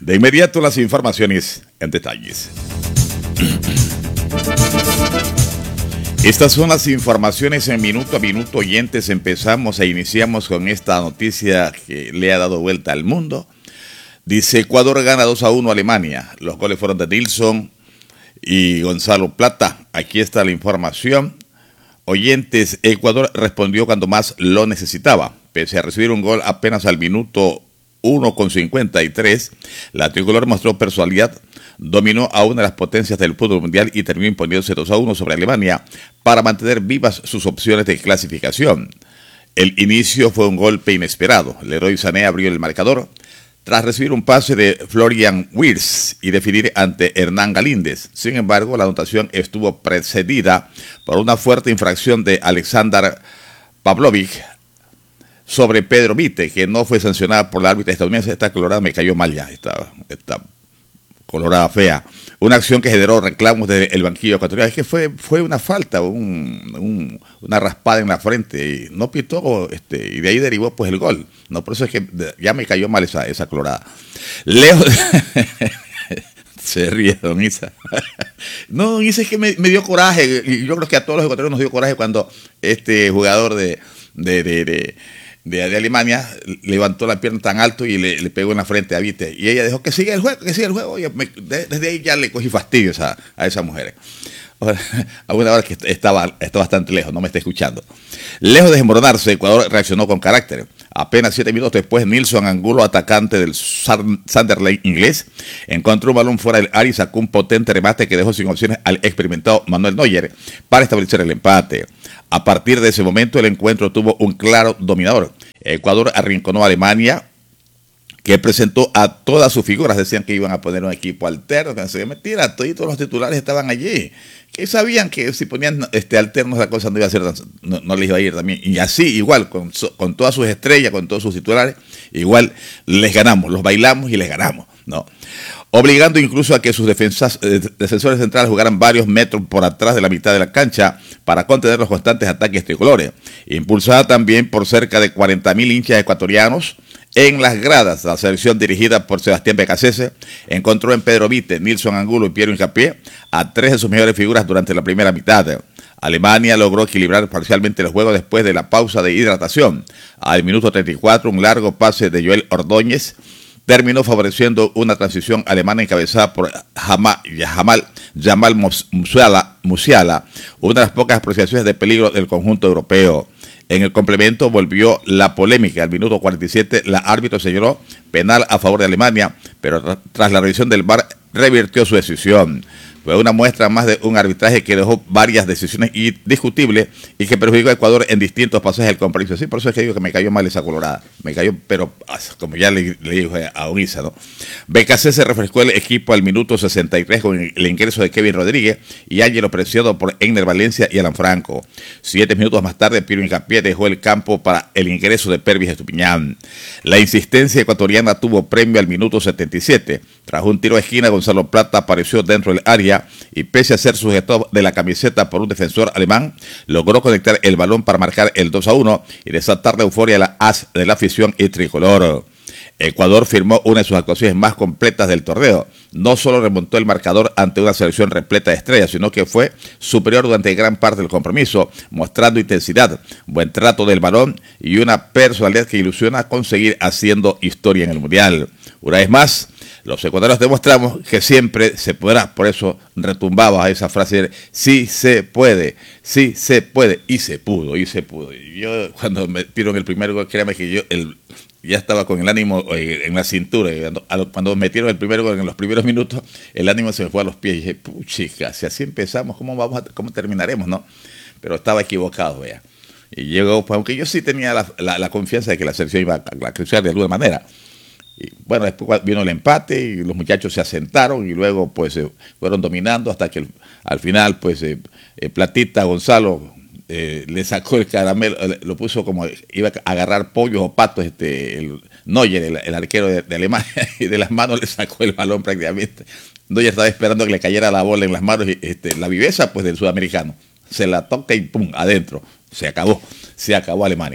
De inmediato las informaciones en detalles. Estas son las informaciones en minuto a minuto, oyentes. Empezamos e iniciamos con esta noticia que le ha dado vuelta al mundo. Dice: Ecuador gana 2-1 a Alemania. Los goles fueron de Nilsson y Gonzalo Plata. Aquí está la información. Oyentes, Ecuador respondió cuando más lo necesitaba. Pese a recibir un gol apenas al minuto 1:53, la tricolor mostró personalidad, dominó a una de las potencias del fútbol mundial y terminó imponiéndose 2-1 sobre Alemania para mantener vivas sus opciones de clasificación. El inicio fue un golpe inesperado. Leroy Sané abrió el marcador tras recibir un pase de Florian Wirtz y definir ante Hernán Galíndez. Sin embargo, la anotación estuvo precedida por una fuerte infracción de Alexander Pavlovic sobre Pedro Vite, que no fue sancionada por la árbitra estadounidense. Esta colorada me cayó mal ya, esta colorada fea. Una acción que generó reclamos desde el banquillo ecuatoriano. Es que fue una falta, una raspada en la frente, y no pitó, y de ahí derivó pues el gol. No, por eso es que ya me cayó mal esa colorada. Lejos se ríe don Isa. No, don Isa, es que me dio coraje, y yo creo que a todos los ecuatorianos nos dio coraje cuando este jugador de Alemania levantó la pierna tan alto y le pegó en la frente a Vite, y ella dijo que siga el juego, Oye, desde ahí ya le cogí fastidio a esas mujeres. A una hora que está bastante lejos, no me está escuchando. Lejos de desmoronarse, Ecuador reaccionó con carácter. Apenas 7 minutos después, Nilsson Angulo, atacante del Sunderland inglés, encontró un balón fuera del área y sacó un potente remate que dejó sin opciones al experimentado Manuel Neuer para establecer el empate. A partir de ese momento, el encuentro tuvo un claro dominador. Ecuador arrinconó a Alemania, que presentó a todas sus figuras. Decían que iban a poner un equipo alterno, que no se mentira, todos los titulares estaban allí, que sabían que si ponían alternos la cosa no iba a ser, no les iba a ir también. Y así, igual, con todas sus estrellas, con todos sus titulares, igual les ganamos, los bailamos y les ganamos, ¿no? Obligando incluso a que sus defensores centrales jugaran varios metros por atrás de la mitad de la cancha para contener los constantes ataques tricolores. Impulsada también por cerca de 40.000 hinchas ecuatorianos en las gradas, la selección dirigida por Sebastián Becasese encontró en Pedro Vite, Nilsson Angulo y Piero Hincapié a 3 de sus mejores figuras durante la primera mitad. Alemania logró equilibrar parcialmente el juego después de la pausa de hidratación. Al minuto 34, un largo pase de Joel Ordóñez terminó favoreciendo una transición alemana encabezada por Jamal Musiala, una de las pocas apreciaciones de peligro del conjunto europeo. En el complemento volvió la polémica. Al minuto 47, la árbitro señaló penal a favor de Alemania, pero tras la revisión del VAR revirtió su decisión. Fue una muestra más de un arbitraje que dejó varias decisiones discutibles y que perjudicó a Ecuador en distintos pasajes del compromiso. Sí, por eso es que digo que me cayó mal esa colorada. Me cayó, pero como ya le dije a Onisa, ¿no? BKC se refrescó el equipo al minuto 63 con el ingreso de Kevin Rodríguez y Ángelo presiado por Egner Valencia y Alan Franco. 7 minutos más tarde, Piero Hincapié dejó el campo para el ingreso de Pervis Estupiñán. La insistencia ecuatoriana tuvo premio al minuto 77. Tras un tiro de esquina, Gonzalo Plata apareció dentro del área y pese a ser sujetado de la camiseta por un defensor alemán, logró conectar el balón para marcar el 2-1 y desatar la euforia de la afición y tricolor. Ecuador firmó una de sus actuaciones más completas del torneo. No solo remontó el marcador ante una selección repleta de estrellas, sino que fue superior durante gran parte del compromiso, mostrando intensidad, buen trato del balón y una personalidad que ilusiona conseguir haciendo historia en el Mundial. Una vez más, los ecuatorianos demostramos que siempre se podrá. Por eso retumbaba a esa frase de sí se puede, y se pudo. Y yo cuando metieron el primer gol, créame que yo ya estaba con el ánimo en la cintura. Cuando metieron el primer gol en los primeros minutos, el ánimo se me fue a los pies. Y dije, puchica, si así empezamos, ¿cómo terminaremos, no? Pero estaba equivocado, vea. Y llegó, pues, aunque yo sí tenía la confianza de que la selección iba a crecer de alguna manera. Y bueno, después vino el empate y los muchachos se asentaron y luego pues fueron dominando hasta que al final pues Platita Gonzalo le sacó el caramelo, lo puso como iba a agarrar pollos o patos, el Neuer, el arquero de Alemania, y de las manos le sacó el balón prácticamente. Neuer estaba esperando que le cayera la bola en las manos y la viveza pues del sudamericano. Se la toca y pum, adentro. Se acabó Alemania.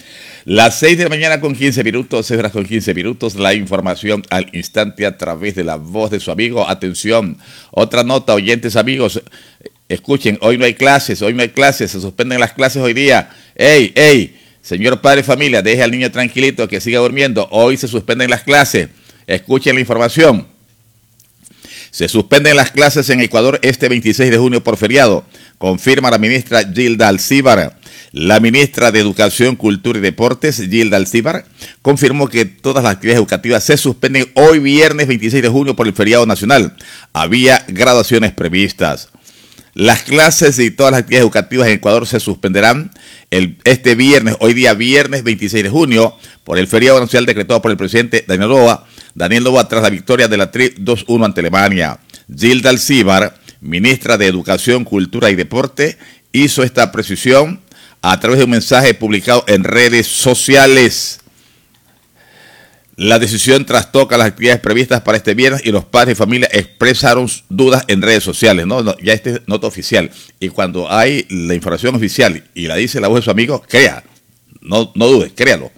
Las 6 de la mañana con 15 minutos, 6 horas con 15 minutos, la información al instante a través de la voz de su amigo. Atención, otra nota, oyentes amigos, escuchen, hoy no hay clases, se suspenden las clases hoy día. ¡Ey! Señor padre de familia, deje al niño tranquilito que siga durmiendo, hoy se suspenden las clases. Escuchen la información. Se suspenden las clases en Ecuador este 26 de junio por feriado, confirma la ministra Gilda Alcíbar. La ministra de Educación, Cultura y Deportes, Gilda Alcíbar, confirmó que todas las actividades educativas se suspenden hoy viernes 26 de junio por el feriado nacional. Había graduaciones previstas. Las clases y todas las actividades educativas en Ecuador se suspenderán este viernes, hoy día viernes 26 de junio, por el feriado nacional decretado por el presidente Daniel Noboa tras la victoria de la TRI 2-1 ante Alemania. Gilda Alcíbar, ministra de Educación, Cultura y Deporte, hizo esta precisión a través de un mensaje publicado en redes sociales. La decisión trastoca las actividades previstas para este viernes y los padres de familia expresaron dudas en redes sociales. Ya este es nota oficial. Y cuando hay la información oficial y la dice la voz de su amigo, crea. No dude, créalo.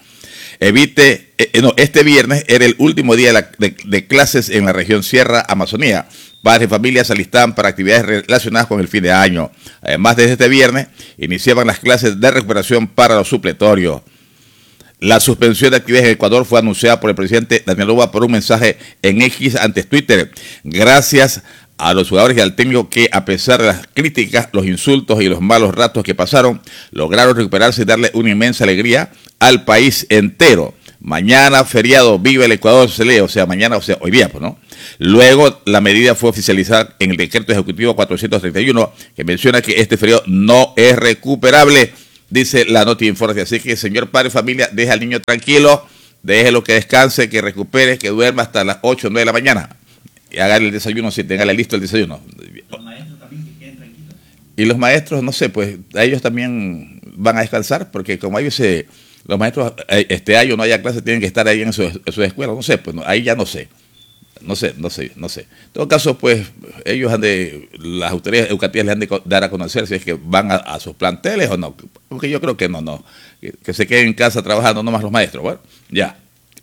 Este viernes era el último día de clases en la región Sierra Amazonía. Padres de familia se alistaban para actividades relacionadas con el fin de año. Además, desde este viernes iniciaban las clases de recuperación para los supletorios. La suspensión de actividades en Ecuador fue anunciada por el presidente Daniel Noboa por un mensaje en X antes Twitter. Gracias a los jugadores y al técnico que, a pesar de las críticas, los insultos y los malos ratos que pasaron, lograron recuperarse y darle una inmensa alegría al país entero. Mañana, feriado, vive el Ecuador, se lee, hoy día, pues, ¿no? Luego, la medida fue oficializada en el decreto ejecutivo 431, que menciona que este feriado no es recuperable, dice la nota informativa. Así que, señor padre de familia, deje al niño tranquilo, déjelo que descanse, que recupere, que duerma hasta las 8 o 9 de la mañana. Y hágale el desayuno, si téngale listo el desayuno. Los maestros también que queden tranquilos. Y los maestros, no sé, pues, a ellos también van a descansar, porque como hay veces... Los maestros, este año no haya clase, tienen que estar ahí en sus escuelas, no sé, pues ahí ya no sé. No sé. En todo caso, pues, las autoridades educativas les han de dar a conocer si es que van a sus planteles o no. Porque yo creo que no. Que se queden en casa trabajando nomás los maestros. Bueno, ya.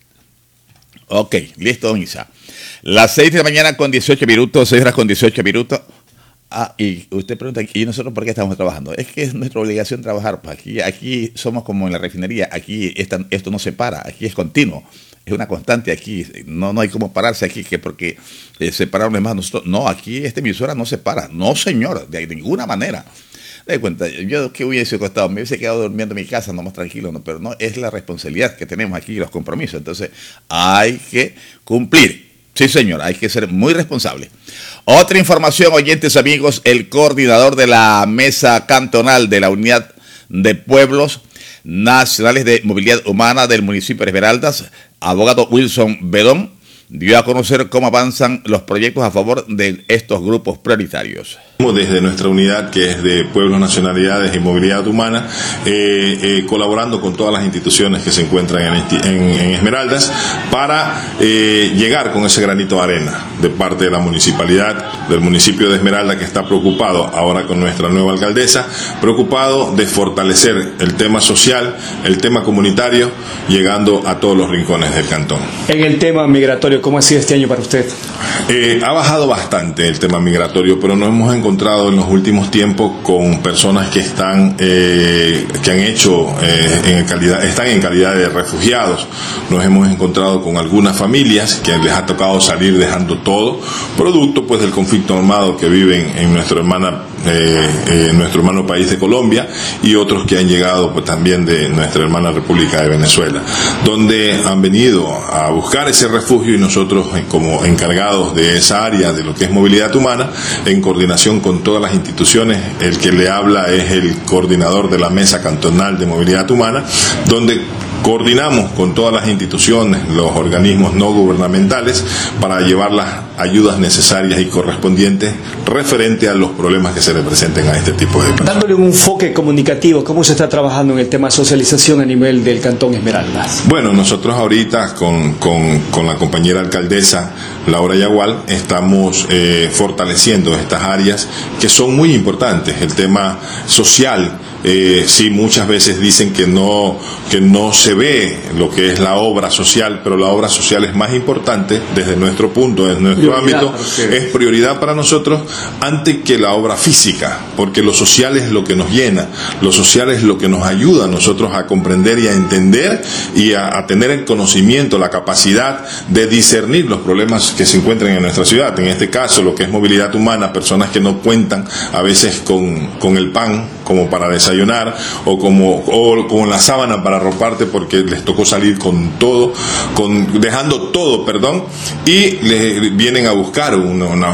Ok, listo, don Isa. Las 6 de la mañana con 18 minutos, 6 horas con 18 minutos. Y usted pregunta, ¿y nosotros por qué estamos trabajando? Es que es nuestra obligación trabajar. Aquí somos como en la refinería, aquí esto no se para, aquí es continuo, es una constante aquí, no hay como pararse aquí, que porque separarnos más nosotros. No, aquí esta emisora no se para, no señor, de ninguna manera. De cuenta, yo que hubiese costado, me hubiese quedado durmiendo en mi casa, no más tranquilo, pero no, es la responsabilidad que tenemos aquí, los compromisos, entonces hay que cumplir. Sí, señor, hay que ser muy responsable. Otra información, oyentes amigos, el coordinador de la Mesa Cantonal de la Unidad de Pueblos Nacionales de Movilidad Humana del municipio de Esmeraldas, abogado Wilson Bedón, dio a conocer cómo avanzan los proyectos a favor de estos grupos prioritarios. Desde nuestra unidad, que es de Pueblos, Nacionalidades y Movilidad Humana, colaborando con todas las instituciones que se encuentran en Esmeraldas para llegar con ese granito de arena de parte de la municipalidad, del municipio de Esmeralda, que está preocupado ahora con nuestra nueva alcaldesa, preocupado de fortalecer el tema social, el tema comunitario, llegando a todos los rincones del cantón. En el tema migratorio, ¿cómo ha sido este año para usted? Ha bajado bastante el tema migratorio, pero nos hemos encontrado en los últimos tiempos con personas que están están en calidad de refugiados. Nos hemos encontrado con algunas familias que les ha tocado salir dejando todo, producto pues del conflicto armado que viven en nuestro hermano país de Colombia, y otros que han llegado pues también de nuestra hermana República de Venezuela, donde han venido a buscar ese refugio, y nosotros como encargados de esa área de lo que es movilidad humana, en coordinación con todas las instituciones, el que le habla es el coordinador de la Mesa Cantonal de Movilidad Humana, donde coordinamos con todas las instituciones, los organismos no gubernamentales, para llevar las ayudas necesarias y correspondientes referente a los problemas que se le presenten a este tipo de personas. Dándole un enfoque comunicativo, ¿cómo se está trabajando en el tema de socialización a nivel del Cantón Esmeraldas? Bueno, nosotros ahorita con la compañera alcaldesa Laura Yagual, estamos fortaleciendo estas áreas que son muy importantes. El tema social, sí, muchas veces dicen que no se ve lo que es la obra social, pero la obra social es más importante desde nuestro punto, desde nuestro ámbito, es prioridad para nosotros antes que la obra física, porque lo social es lo que nos llena, lo social es lo que nos ayuda a nosotros a comprender y a entender y a tener el conocimiento, la capacidad de discernir los problemas que se encuentran en nuestra ciudad. En este caso, lo que es movilidad humana, personas que no cuentan a veces con el pan como para desayunar o con la sábana para arroparte porque les tocó salir con todo, dejando todo, y les vienen a buscar un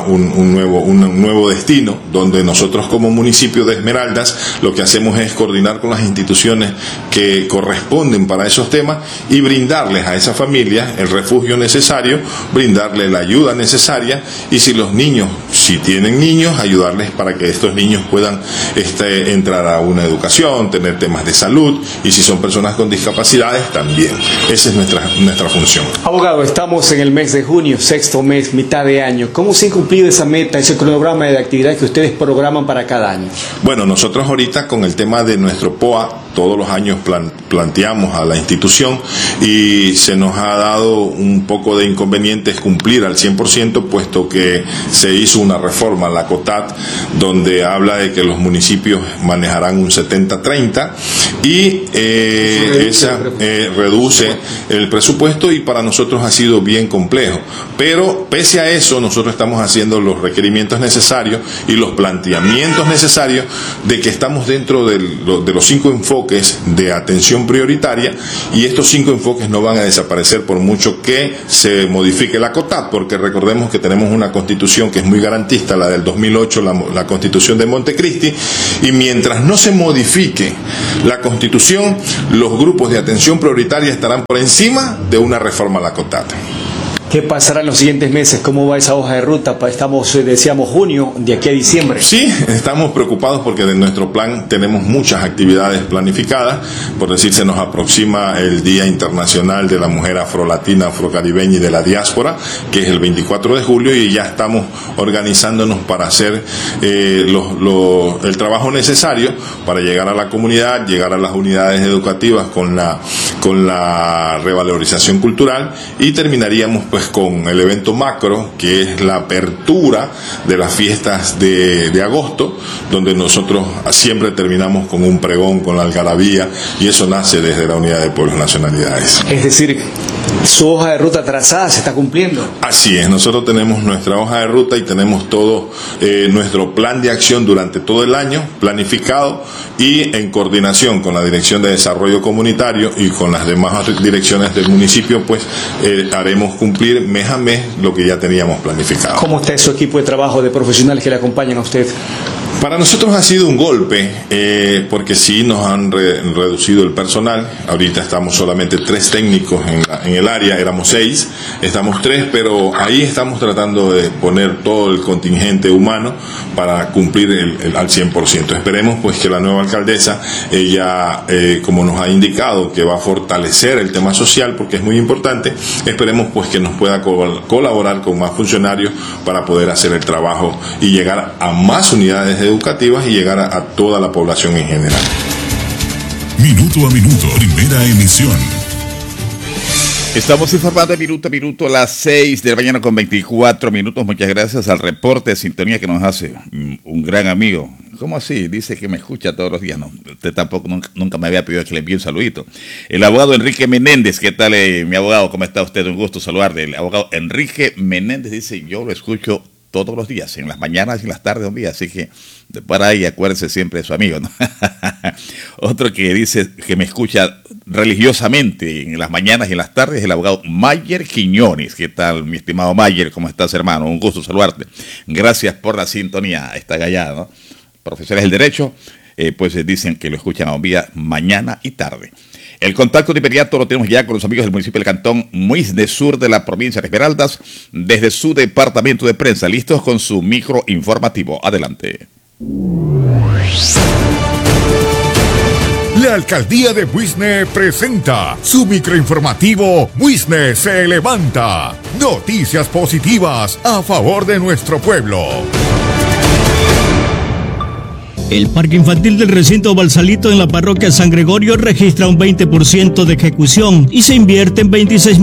nuevo destino, donde nosotros como municipio de Esmeraldas lo que hacemos es coordinar con las instituciones que corresponden para esos temas y brindarles a esas familias el refugio necesario, brindarles la ayuda necesaria, y si tienen niños, ayudarles para que estos niños puedan entrar a una educación, tener temas de salud, y si son personas con discapacidades también. Esa es nuestra función. Abogado, estamos en el mes de junio, sexto mes, mitad de año. ¿Cómo se ha cumplido esa meta, ese cronograma de actividades que ustedes programan para cada año? Bueno, nosotros ahorita con el tema de nuestro POA, todos los años planteamos a la institución y se nos ha dado un poco de inconvenientes cumplir al 100%, puesto que se hizo una reforma, la COTAT, donde habla de que los municipios manejarán un 70-30 y esa reduce el presupuesto, y para nosotros ha sido bien complejo. Pero pese a eso, nosotros estamos haciendo los requerimientos necesarios y los planteamientos necesarios de que estamos dentro de los 5 enfoques de atención prioritaria, y estos 5 enfoques no van a desaparecer por mucho que se modifique la COTAP, porque recordemos que tenemos una constitución que es muy garantista, la del 2008, la constitución de Montecristi, y mientras no se modifique la constitución, los grupos de atención prioritaria estarán por encima de una reforma a la COTAP. ¿Qué pasará en los siguientes meses? ¿Cómo va esa hoja de ruta? Estamos, decíamos, junio, de aquí a diciembre. Sí, estamos preocupados porque de nuestro plan tenemos muchas actividades planificadas. Por decir, se nos aproxima el Día Internacional de la Mujer Afrolatina, Afrocaribeña y de la Diáspora, que es el 24 de julio, y ya estamos organizándonos para hacer el trabajo necesario para llegar a la comunidad, llegar a las unidades educativas con la revalorización cultural, y terminaríamos pues con el evento macro, que es la apertura de las fiestas de agosto, donde nosotros siempre terminamos con un pregón, con la algarabía, y eso nace desde la Unidad de Pueblos y Nacionalidades. Es decir, su hoja de ruta trazada se está cumpliendo. Así es, nosotros tenemos nuestra hoja de ruta y tenemos todo nuestro plan de acción durante todo el año planificado, y en coordinación con la Dirección de Desarrollo Comunitario y con las demás direcciones del municipio, pues haremos cumplir mes a mes lo que ya teníamos planificado. ¿Cómo está su equipo de trabajo de profesionales que le acompañan a usted? Para nosotros ha sido un golpe, porque sí nos han reducido el personal. Ahorita estamos solamente 3 técnicos en el área, éramos 6, estamos 3, pero ahí estamos tratando de poner todo el contingente humano para cumplir al 100%. Esperemos pues que la nueva alcaldesa, ella, como nos ha indicado, que va a fortalecer el tema social porque es muy importante, esperemos pues que nos pueda colaborar con más funcionarios para poder hacer el trabajo y llegar a más unidades educativas y llegar a toda la población en general. Minuto a minuto, primera emisión. Estamos informando minuto a minuto a las 6 de la mañana con 24 minutos. Muchas gracias al reporte de sintonía que nos hace un gran amigo. ¿Cómo así? Dice que me escucha todos los días. No, usted tampoco nunca me había pedido que le envíe un saludito. El abogado Enrique Menéndez, ¿qué tal, mi abogado? ¿Cómo está usted? Un gusto saludarle. El abogado Enrique Menéndez dice, yo lo escucho todos los días, en las mañanas y en las tardes un día, así que para ahí acuérdense siempre de su amigo, ¿no? Otro que dice que me escucha religiosamente en las mañanas y en las tardes, el abogado Mayer Quiñones. ¿Qué tal, mi estimado Mayer? ¿Cómo estás, hermano? Un gusto saludarte. Gracias por la sintonía, está gallada, ¿no? Profesores del derecho, pues dicen que lo escuchan a un día, mañana y tarde. El contacto de inmediato lo tenemos ya con los amigos del municipio del Cantón Muis de Sur de la provincia de Esmeraldas, desde su departamento de prensa, listos con su micro informativo. Adelante. La Alcaldía de Buisne presenta su microinformativo Buisne se levanta. Noticias positivas a favor de nuestro pueblo. El parque infantil del recinto Balsalito en la parroquia San Gregorio registra un 20% de ejecución y se invierte en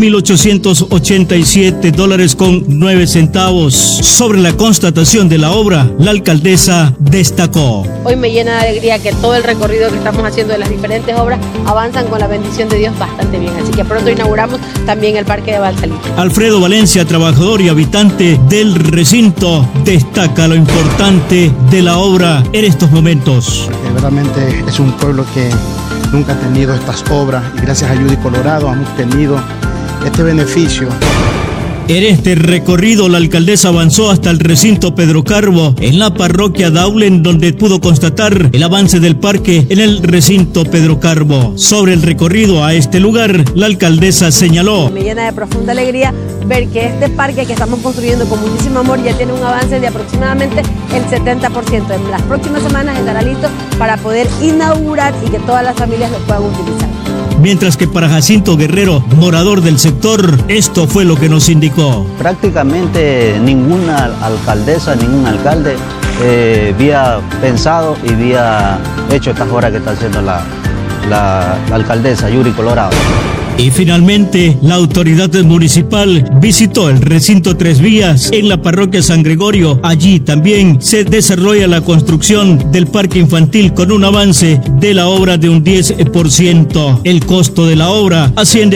$26,887.09. Sobre la constatación de la obra, la alcaldesa destacó: hoy me llena de alegría que todo el recorrido que estamos haciendo de las diferentes obras avanzan con la bendición de Dios bastante bien. Así que pronto inauguramos también el parque de Balsalito. Alfredo Valencia, trabajador y habitante del recinto, destaca lo importante de la obra en estos momentos. Porque verdaderamente es un pueblo que nunca ha tenido estas obras y gracias a Judy Colorado hemos tenido este beneficio. En este recorrido, la alcaldesa avanzó hasta el recinto Pedro Carbo, en la parroquia Daulen, donde pudo constatar el avance del parque en el recinto Pedro Carbo. Sobre el recorrido a este lugar, la alcaldesa señaló: me llena de profunda alegría ver que este parque que estamos construyendo con muchísimo amor ya tiene un avance de aproximadamente el 70%. En las próximas semanas estará listo para poder inaugurar y que todas las familias lo puedan utilizar. Mientras que para Jacinto Guerrero, morador del sector, esto fue lo que nos indicó. Prácticamente ninguna alcaldesa, ningún alcalde había pensado y había hecho estas obras que está haciendo la alcaldesa Judy Colorado. Y finalmente, la autoridad municipal visitó el recinto Tres Vías en la parroquia San Gregorio. Allí también se desarrolla la construcción del parque infantil con un avance de la obra de un 10%. El costo de la obra asciende a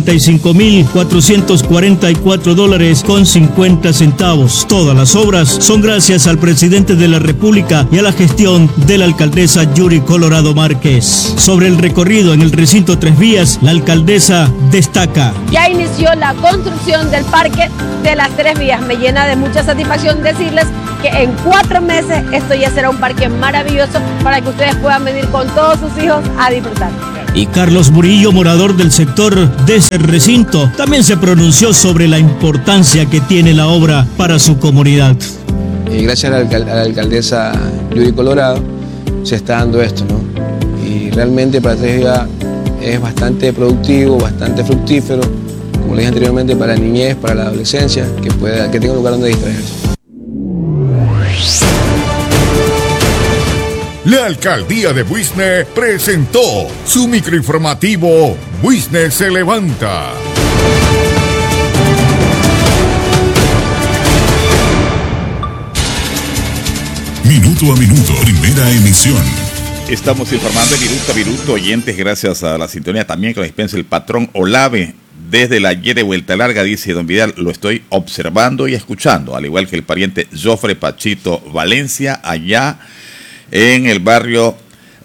$55,444.50. Todas las obras son gracias al presidente de la República y a la gestión de la alcaldesa Judy Colorado Márquez. Sobre el recorrido en el recinto Tres Vías, la alcaldesa destaca: ya inició la construcción del parque de las Tres Vías. Me llena de mucha satisfacción decirles que en 4 meses esto ya será un parque maravilloso para que ustedes puedan venir con todos sus hijos a disfrutar. Y Carlos Murillo, morador del sector de ese recinto, también se pronunció sobre la importancia que tiene la obra para su comunidad. Gracias a la alcaldesa Judy Colorado se está dando esto, ¿no? Y realmente para Tres Vías es bastante productivo, bastante fructífero, como le dije anteriormente, para la niñez, para la adolescencia, que tenga un lugar donde distraerse. La Alcaldía de Buisne presentó su microinformativo Buisne se levanta. Minuto a minuto, primera emisión. Estamos informando minuto a minuto, oyentes, gracias a la sintonía también que nos dispensa el patrón Olave desde la Y de Vuelta Larga. Dice don Vidal: lo estoy observando y escuchando, al igual que el pariente Jofre Pachito Valencia, allá en el barrio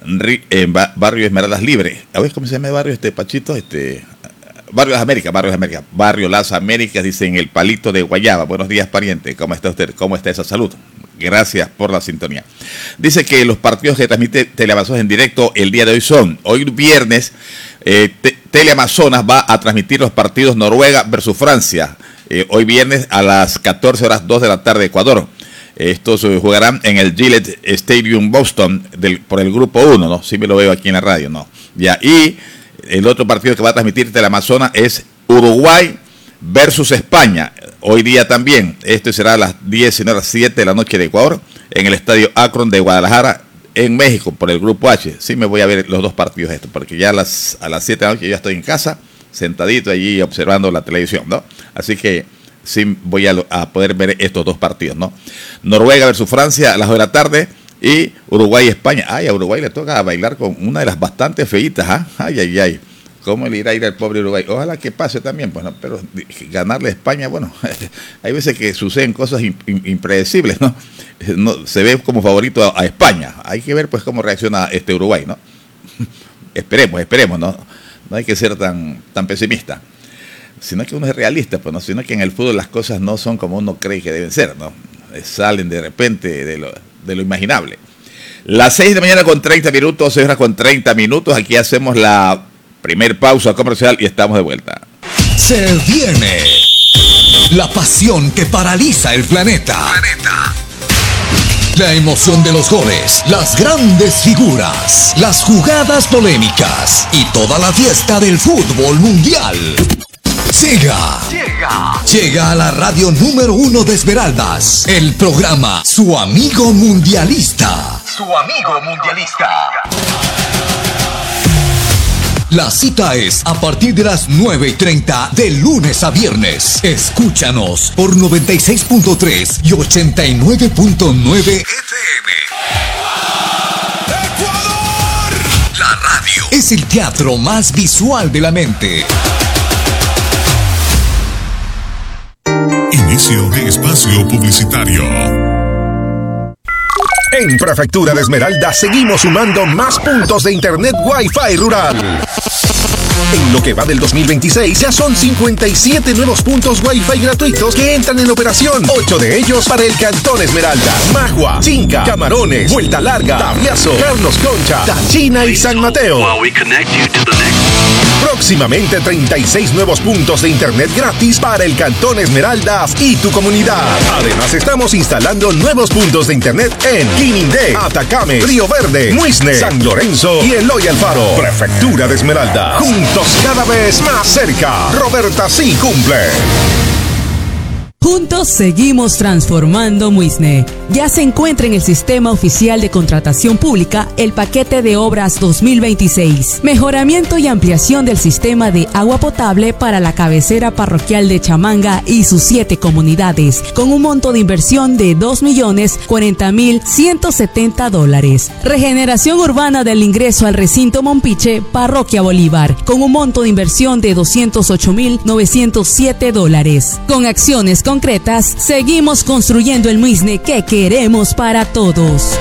Esmeraldas Libre. A ver cómo se llama el barrio Pachito, Barrio Las Américas, Barrio Las Américas, dice, en el Palito de Guayaba. Buenos días, pariente, ¿cómo está usted? ¿Cómo está esa salud? Gracias por la sintonía. Dice que los partidos que transmite Teleamazonas en directo el día de hoy son: hoy viernes, Teleamazonas va a transmitir los partidos Noruega versus Francia. Hoy viernes a las 14 horas 2 de la tarde, Ecuador. Estos jugarán en el Gillette Stadium Boston por el grupo 1, ¿no? Sí me lo veo aquí en la radio, ¿no? Ya, y el otro partido que va a transmitir Teleamazonas es Uruguay versus España. Hoy día también, esto será a las 10 y no a las 7 de la noche de Ecuador, en el Estadio Akron de Guadalajara, en México, por el Grupo H. Sí me voy a ver los dos partidos estos, porque ya a las 7 de la noche ya estoy en casa, sentadito allí observando la televisión, ¿no? Así que sí voy a poder ver estos dos partidos, ¿no? Noruega versus Francia a las 2 de la tarde y Uruguay-España. Ay, a Uruguay le toca bailar con una de las bastante feitas, ¿ah? Ay. ¿Cómo le irá a ir al pobre Uruguay? Ojalá que pase también, pues, ¿no? Pero ganarle a España, bueno, hay veces que suceden cosas impredecibles, ¿no? Se ve como favorito a España. Hay que ver, pues, cómo reacciona Uruguay, ¿no? Esperemos, ¿no? No hay que ser tan pesimista. Sino que uno es realista, pues, ¿no? Sino que en el fútbol las cosas no son como uno cree que deben ser, ¿no? Salen de repente de lo imaginable. Las 6 de la mañana con 30 minutos, 6 horas con 30 minutos. Aquí hacemos la primer pausa comercial y estamos de vuelta. Se viene la pasión que paraliza el planeta. La emoción de los goles, las grandes figuras, las jugadas polémicas y toda la fiesta del fútbol mundial. Llega a la radio número 1 de Esmeraldas, el programa Su Amigo Mundialista. La cita es a partir de las 9:30 de lunes a viernes. Escúchanos por 96.3 y 89.9 FM. ¡Ecuador! La radio es el teatro más visual de la mente. Inicio de espacio publicitario. En Prefectura de Esmeralda seguimos sumando más puntos de internet Wi-Fi rural. En lo que va del 2026 ya son 57 nuevos puntos Wi-Fi gratuitos que entran en operación. 8 de ellos para el Cantón Esmeralda, Magua, Chinca, Camarones, Vuelta Larga, Tabliazo, Carlos Concha, Tachina y San Mateo. Próximamente 36 nuevos puntos de internet gratis para el Cantón Esmeraldas y tu comunidad. Además estamos instalando nuevos puntos de internet en Quinindé, Atacame, Río Verde, Muisne, San Lorenzo y Eloy Alfaro. Prefectura de Esmeralda. Juntos cada vez más cerca. Roberta sí cumple. Juntos seguimos transformando Muisne. Ya se encuentra en el Sistema Oficial de Contratación Pública el paquete de obras 2026. Mejoramiento y ampliación del sistema de agua potable para la cabecera parroquial de Chamanga y sus 7 comunidades, con un monto de inversión de $2.040.170. Regeneración urbana del ingreso al recinto Mompiche, Parroquia Bolívar, con un monto de inversión de $208.907. Con acciones concretas, seguimos construyendo el Muisne que queremos para todos.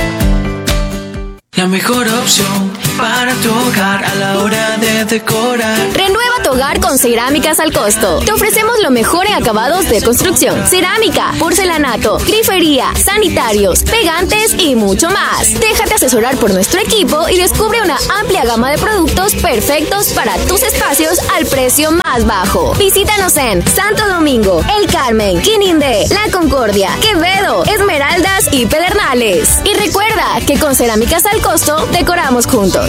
La mejor opción para tu hogar a la hora de decorar. Renueva tu hogar con Cerámicas al Costo. Te ofrecemos lo mejor en acabados de construcción: cerámica, porcelanato, grifería, sanitarios, pegantes y mucho más. Déjate asesorar por nuestro equipo y descubre una amplia gama de productos perfectos para tus espacios al precio más bajo. Visítanos en Santo Domingo, El Carmen, Quinindé, La Concordia, Quevedo, Esmeraldas y Pedernales. Y recuerda que con Cerámicas al Costo decoramos juntos.